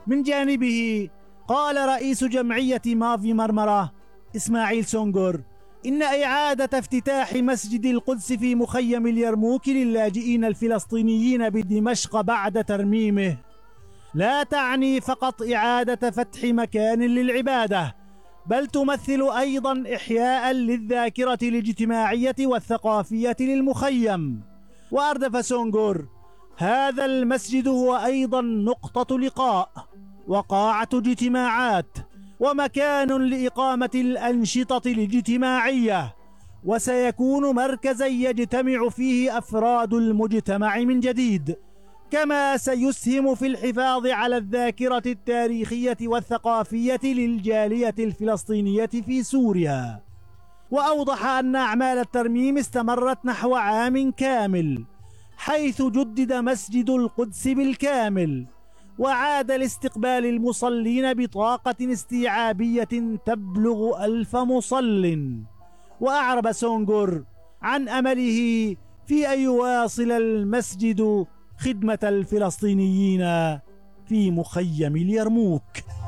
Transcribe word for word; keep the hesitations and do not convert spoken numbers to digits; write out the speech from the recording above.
من جانبه قال رئيس جمعية مافي مرمرة إسماعيل سونغور إن إعادة افتتاح مسجد القدس في مخيم اليرموك للاجئين الفلسطينيين بدمشق بعد ترميمه لا تعني فقط إعادة فتح مكان للعبادة، بل تمثل أيضا إحياء للذاكرة الاجتماعية والثقافية للمخيم. وأردف سونغور هذا المسجد هو أيضا نقطة لقاء وقاعة اجتماعات ومكان لإقامة الأنشطة الاجتماعية، وسيكون مركزا يجتمع فيه أفراد المجتمع من جديد، كما سيسهم في الحفاظ على الذاكرة التاريخية والثقافية للجالية الفلسطينية في سوريا. وأوضح أن أعمال الترميم استمرت نحو عام كامل، حيث جدد مسجد القدس بالكامل وعاد لاستقبال المصلين بطاقة استيعابية تبلغ ألف مصل. وأعرب سونغور عن أمله في أن يواصل المسجد خدمة الفلسطينيين في مخيم اليرموك.